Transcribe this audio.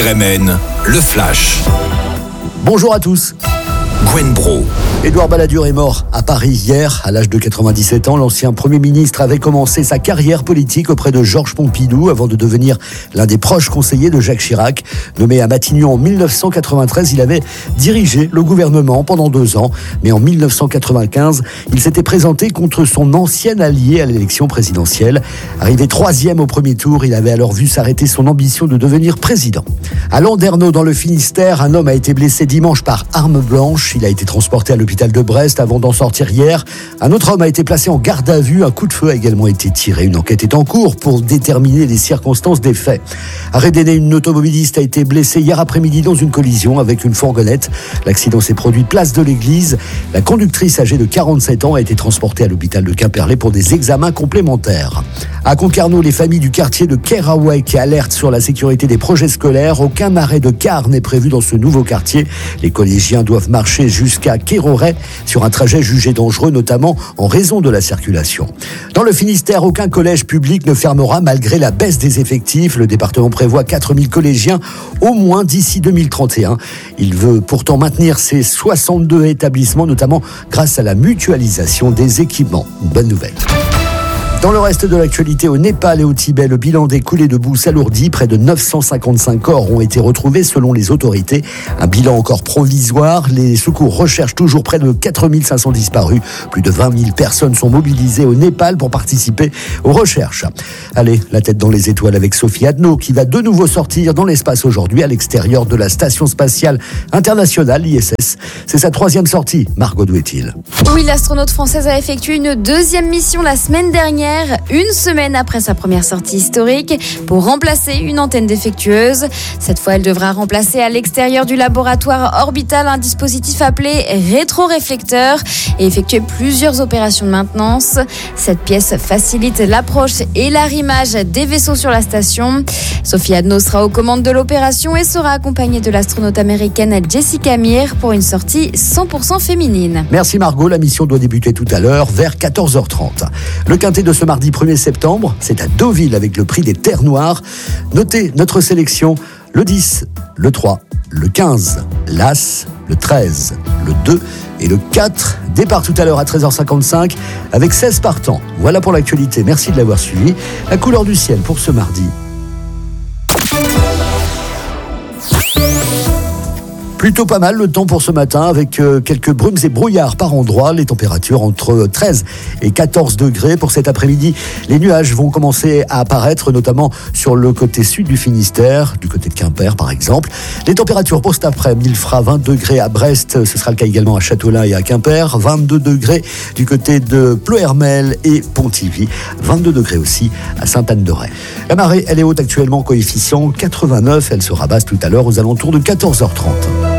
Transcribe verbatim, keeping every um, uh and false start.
R M N, le Flash. Bonjour à tous. Gwen Bro. Édouard Balladur est mort à Paris hier, à l'âge de quatre-vingt-dix-sept ans. L'ancien Premier ministre avait commencé sa carrière politique auprès de Georges Pompidou avant de devenir l'un des proches conseillers de Jacques Chirac. Nommé à Matignon en mille neuf cent quatre-vingt-treize, il avait dirigé le gouvernement pendant deux ans. Mais en mille neuf cent quatre-vingt-quinze, il s'était présenté contre son ancien allié à l'élection présidentielle. Arrivé troisième au premier tour, il avait alors vu s'arrêter son ambition de devenir président. À Landerneau, dans le Finistère, un homme a été blessé dimanche par arme blanche. Il a été transporté à l'hôpital de Brest avant d'en sortir hier. Un autre homme a été placé en garde à vue. Un coup de feu a également été tiré. Une enquête est en cours pour déterminer les circonstances des faits. À Rédéné, une automobiliste a été blessée hier après-midi dans une collision avec une fourgonnette. L'accident s'est produit place de l'église. La conductrice âgée de quarante-sept ans a été transportée à l'hôpital de Quimperlé pour des examens complémentaires. À Concarneau, les familles du quartier de Keraway alertent sur la sécurité des projets scolaires. Aucun arrêt de car n'est prévu dans ce nouveau quartier. Les collégiens doivent marcher jusqu'à Kéroret sur un trajet jugé dangereux, notamment en raison de la circulation. Dans le Finistère, aucun collège public ne fermera malgré la baisse des effectifs. Le département prévoit quatre mille collégiens au moins d'ici deux mille trente et un. Il veut pourtant maintenir ses soixante-deux établissements, notamment grâce à la mutualisation des équipements. Bonne nouvelle. Dans le reste de l'actualité, au Népal et au Tibet, le bilan des coulées de boue s'alourdit. Près de neuf cent cinquante-cinq corps ont été retrouvés selon les autorités. Un bilan encore provisoire. Les secours recherchent toujours près de quatre mille cinq cents disparus. Plus de vingt mille personnes sont mobilisées au Népal pour participer aux recherches. Allez, la tête dans les étoiles avec Sophie Adno qui va de nouveau sortir dans l'espace aujourd'hui à l'extérieur de la Station Spatiale Internationale, l'I S S. C'est sa troisième sortie. Margot Douet-il. Oui, l'astronaute française a effectué une deuxième mission la semaine dernière. Une semaine après sa première sortie historique, pour remplacer une antenne défectueuse. Cette fois, elle devra remplacer à l'extérieur du laboratoire orbital un dispositif appelé rétroréflecteur et effectuer plusieurs opérations de maintenance. Cette pièce facilite l'approche et l'arrimage des vaisseaux sur la station. Sophie Adno sera aux commandes de l'opération et sera accompagnée de l'astronaute américaine Jessica Meir pour une sortie cent pour cent féminine. Merci Margot, la mission doit débuter tout à l'heure vers quatorze heures trente. Le quintet de ce mardi premier septembre, c'est à Deauville avec le prix des Terres Noires. Notez notre sélection, le dix, le trois, le quinze, l'As, le treize, le deux et le quatre. Départ tout à l'heure à treize heures cinquante-cinq avec seize partants. Voilà pour l'actualité, merci de l'avoir suivi. La couleur du ciel pour ce mardi. Plutôt pas mal le temps pour ce matin avec euh, quelques brumes et brouillards par endroits. Les températures entre treize et quatorze degrés. Pour cet après-midi, les nuages vont commencer à apparaître, notamment sur le côté sud du Finistère, du côté de Quimper par exemple. Les températures pour cet après-midi, il fera vingt degrés à Brest, ce sera le cas également à Châteaulin et à Quimper. vingt-deux degrés du côté de Ploërmel et Pontivy. vingt-deux degrés aussi à Sainte-Anne-de-Ray. La marée, elle est haute actuellement, coefficient quatre-vingt-neuf. Elle sera basse tout à l'heure aux alentours de quatorze heures trente.